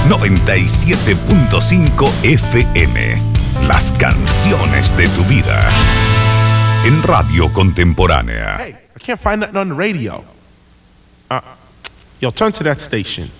97.5 FM. Las canciones de tu vida. En Radio Contemporánea. Hey, I can't find nothing on the radio. Yo, turn to that station.